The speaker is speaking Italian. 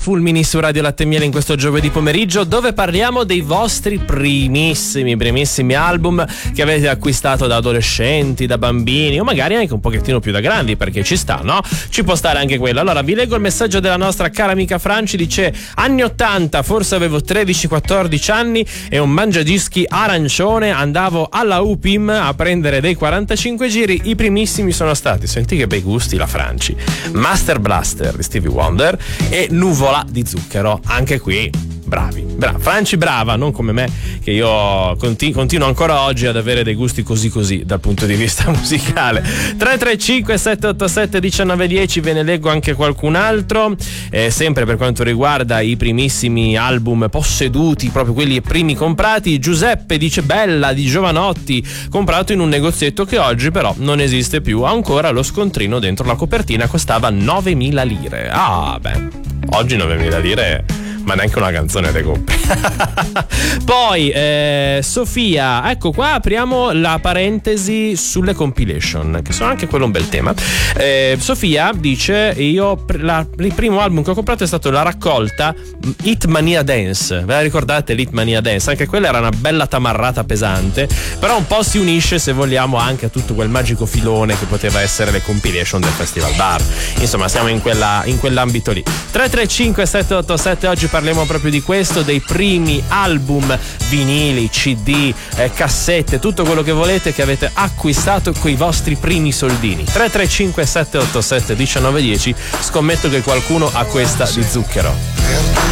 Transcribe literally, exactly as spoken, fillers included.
Fulmini su Radio Latte e Miele in questo giovedì pomeriggio, dove parliamo dei vostri primissimi, primissimi album che avete acquistato da adolescenti, da bambini o magari anche un pochettino più da grandi, perché ci sta, no? Ci può stare anche quello. Allora vi leggo il messaggio della nostra cara amica Franci, dice: anni ottanta, forse avevo tredici quattordici anni e un mangiadischi arancione, andavo alla U P I M a prendere dei quarantacinque giri, i primissimi sono stati, senti che bei gusti la Franci, Master Blaster di Stevie Wonder e Nuvola di Zucchero. Anche qui bravi, bra- Franci brava, non come me che io continu- continuo ancora oggi ad avere dei gusti così così dal punto di vista musicale. Tre tre cinque sette otto sette uno nove uno zero, ve ne leggo anche qualcun altro, eh, sempre per quanto riguarda i primissimi album posseduti, proprio quelli primi comprati. Giuseppe dice: Bella di Giovanotti, comprato in un negozietto che oggi però non esiste più, ha ancora lo scontrino dentro la copertina, costava novemila lire. Ah beh, oggi novemila lire ma neanche una canzone te compri. Poi eh, Sofia, ecco qua apriamo la parentesi sulle compilation, che sono anche quello un bel tema. eh, Sofia dice: io la, il primo album che ho comprato è stato la raccolta Hitmania Dance. Ve la ricordate l'Hitmania Dance? Anche quella era una bella tamarrata pesante, però un po' si unisce, se vogliamo, anche a tutto quel magico filone che poteva essere le compilation del Festival Bar. Insomma, siamo in quella in quell'ambito lì. Tre tre cinque sette otto sette, oggi parliamo proprio di questo, dei primi album, vinili, cd, eh, cassette, tutto quello che volete che avete acquistato con i vostri primi soldini. Tre tre cinque sette otto sette uno nove uno zero, scommetto che qualcuno ha questa di Zucchero.